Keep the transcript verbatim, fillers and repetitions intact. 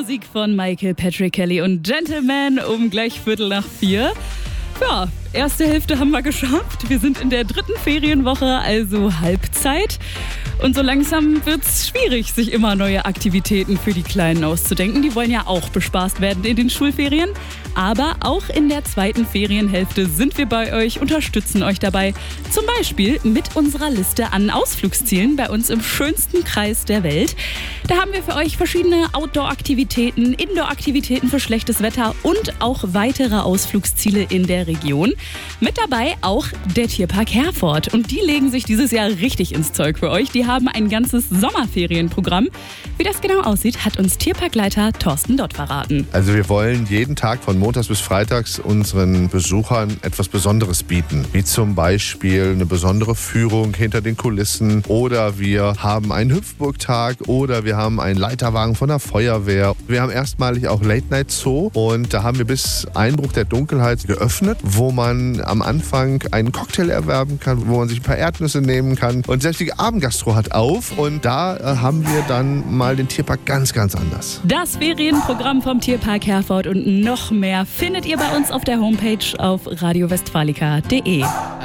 Musik von Michael Patrick Kelly und Gentleman um gleich Viertel nach vier. Ja, erste Hälfte haben wir geschafft. Wir sind in der dritten Ferienwoche, also Halbzeit. Und so langsam wird es schwierig, sich immer neue Aktivitäten für die Kleinen auszudenken. Die wollen ja auch bespaßt werden in den Schulferien. Aber auch in der zweiten Ferienhälfte sind wir bei euch, unterstützen euch dabei. Zum Beispiel mit unserer Liste an Ausflugszielen bei uns im schönsten Kreis der Welt. Da haben wir für euch verschiedene Outdoor-Aktivitäten, Indoor-Aktivitäten für schlechtes Wetter und auch weitere Ausflugsziele in der Region. Mit dabei auch der Tierpark Herford. Und die legen sich dieses Jahr richtig ins Zeug für euch. Die haben ein ganzes Sommerferienprogramm. Wie das genau aussieht, hat uns Tierparkleiter Thorsten Dott verraten. Also wir wollen jeden Tag von montags bis freitags unseren Besuchern etwas Besonderes bieten. Wie zum Beispiel eine besondere Führung hinter den Kulissen. Oder wir haben einen Hüpfburgtag oder wir haben einen Leiterwagen von der Feuerwehr. Wir haben erstmalig auch Late Night Zoo und da haben wir bis Einbruch der Dunkelheit geöffnet, wo man am Anfang einen Cocktail erwerben kann, wo man sich ein paar Erdnüsse nehmen kann. Und selbst die Abendgastro hat auf und da äh, haben wir dann mal den Tierpark ganz, ganz anders. Das Ferienprogramm vom Tierpark Herford und noch mehr findet ihr bei uns auf der Homepage auf radio westfalica punkt de.